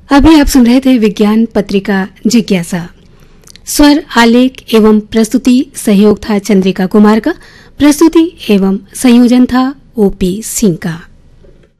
अभी आप सुन रहे थे विज्ञान पत्रिका जिज्ञासा। स्वर आलेख एवं प्रस्तुति सहयोग था चंद्रिका कुमार का। प्रस्तुति एवं संयोजन था ओपी सिंह का।